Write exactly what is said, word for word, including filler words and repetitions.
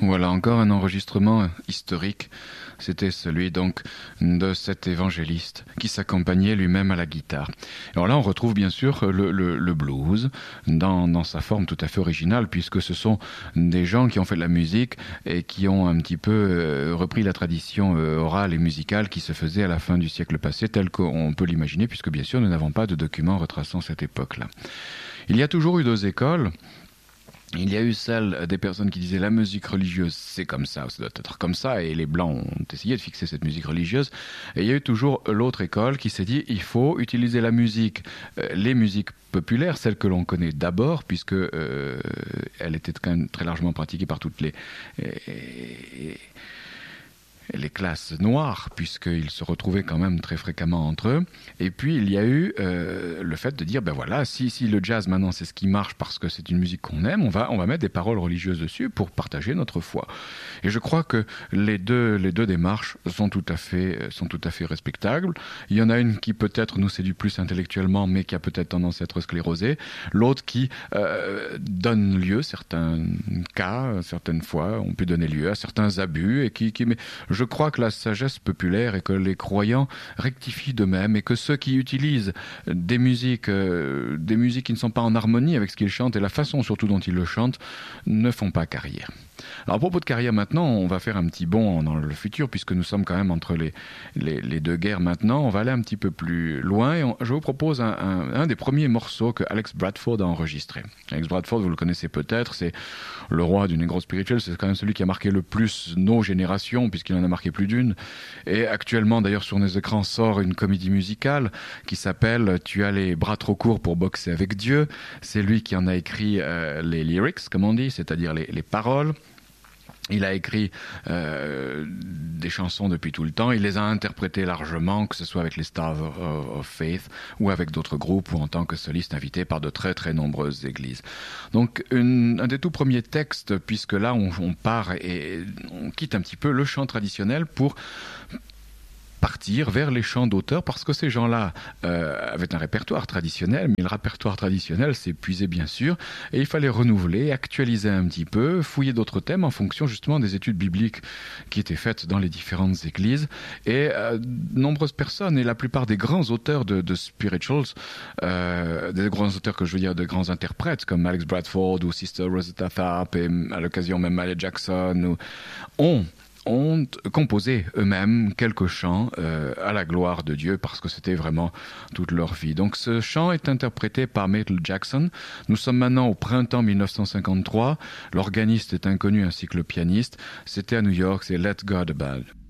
Voilà encore un enregistrement historique. C'était celui donc de cet évangéliste qui s'accompagnait lui-même à la guitare. Alors là, on retrouve bien sûr le, le, le blues dans, dans sa forme tout à fait originale, puisque ce sont des gens qui ont fait de la musique et qui ont un petit peu euh, repris la tradition euh, orale et musicale qui se faisait à la fin du siècle passé, telle qu'on peut l'imaginer, puisque bien sûr nous n'avons pas de documents retraçant cette époque-là. Il y a toujours eu deux écoles. Il y a eu celle des personnes qui disaient la musique religieuse c'est comme ça, ça doit être comme ça, et les blancs ont essayé de fixer cette musique religieuse. Et il y a eu toujours l'autre école qui s'est dit il faut utiliser la musique, euh, les musiques populaires, celles que l'on connaît d'abord, puisque euh, elle était quand même très largement pratiquée par toutes les... Et, les classes noires, puisqu'ils se retrouvaient quand même très fréquemment entre eux. Et puis, il y a eu euh, le fait de dire, ben voilà, si, si le jazz, maintenant, c'est ce qui marche parce que c'est une musique qu'on aime, on va, on va mettre des paroles religieuses dessus pour partager notre foi. Et je crois que les deux, les deux démarches sont tout à fait, sont tout à fait respectables. Il y en a une qui peut-être nous séduit plus intellectuellement, mais qui a peut-être tendance à être sclérosée. L'autre qui euh, donne lieu, certains cas, certaines fois, ont pu donner lieu à certains abus, et qui... qui mais je crois que la sagesse populaire et que les croyants rectifient d'eux-mêmes, et que ceux qui utilisent des musiques, euh, des musiques qui ne sont pas en harmonie avec ce qu'ils chantent et la façon surtout dont ils le chantent, ne font pas carrière. Alors à propos de carrière maintenant, on va faire un petit bond dans le futur, puisque nous sommes quand même entre les, les, les deux guerres maintenant. On va aller un petit peu plus loin, et on, je vous propose un, un, un des premiers morceaux que Alex Bradford a enregistré. Alex Bradford, vous le connaissez peut-être, c'est le roi du negro spiritual, c'est quand même celui qui a marqué le plus nos générations, puisqu'il en a marqué plus d'une. Et actuellement, d'ailleurs, sur nos écrans sort une comédie musicale qui s'appelle « Tu as les bras trop courts pour boxer avec Dieu ». C'est lui qui en a écrit euh, les lyrics, comme on dit, c'est-à-dire les, les paroles. Il a écrit euh, des chansons depuis tout le temps, il les a interprétées largement, que ce soit avec les Stars of, of Faith ou avec d'autres groupes, ou en tant que soliste invité par de très très nombreuses églises. Donc une, un des tout premiers textes, puisque là on, on part et on quitte un petit peu le chant traditionnel pour partir vers les chants d'auteurs, parce que ces gens-là euh, avaient un répertoire traditionnel, mais le répertoire traditionnel s'épuisait bien sûr, et il fallait renouveler, actualiser un petit peu, fouiller d'autres thèmes en fonction justement des études bibliques qui étaient faites dans les différentes églises. Et euh, nombreuses personnes, et la plupart des grands auteurs de, de spirituals, euh, des grands auteurs que je veux dire, de grands interprètes comme Alex Bradford ou Sister Rosetta Tharpe, et à l'occasion même Mahalia Jackson, ou, ont ont composé eux-mêmes quelques chants euh, à la gloire de Dieu, parce que c'était vraiment toute leur vie. Donc ce chant est interprété par Mahalia Jackson. Nous sommes maintenant au printemps mille neuf cent cinquante-trois. L'organiste est inconnu ainsi que le pianiste. C'était à New York, c'est Let God Abide.